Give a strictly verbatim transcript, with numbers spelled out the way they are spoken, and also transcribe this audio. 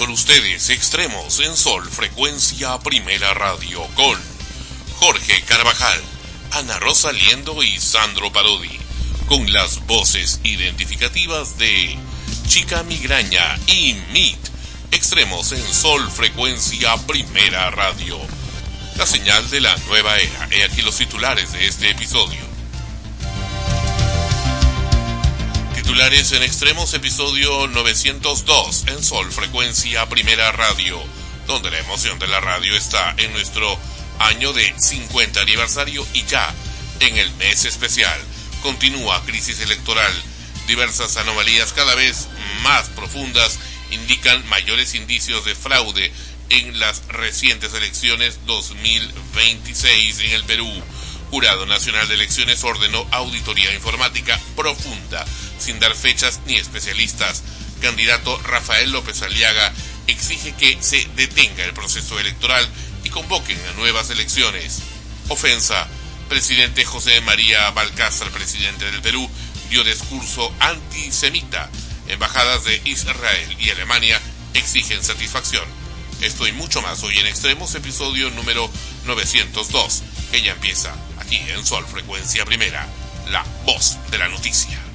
con ustedes Extremos en Sol Frecuencia Primera Radio con Jorge Carvajal, Ana Rosa Liendo y Sandro Parodi, con las voces identificativas de Chica Migraña y M I T. Extremos en Sol Frecuencia Primera Radio, la señal de la nueva era. He aquí los titulares de este episodio. Titulares en Extremos, episodio novecientos dos en Sol Frecuencia Primera Radio, donde la emoción de la radio está en nuestro año de cincuenta aniversario y ya en el mes especial. Continúa crisis electoral. Diversas anomalías cada vez más profundas indican mayores indicios de fraude en las recientes elecciones dos mil veintiséis en el Perú. Jurado Nacional de Elecciones ordenó auditoría informática profunda, sin dar fechas ni especialistas. Candidato Rafael López Aliaga exige que se detenga el proceso electoral y convoquen a nuevas elecciones. Ofensa. Presidente José María Balcázar, presidente del Perú, dio discurso antisemita. Embajadas de Israel y Alemania exigen satisfacción. Esto y mucho más hoy en Extremos, episodio número novecientos dos, que ya empieza aquí en Sol Frecuencia Primera, la voz de la noticia.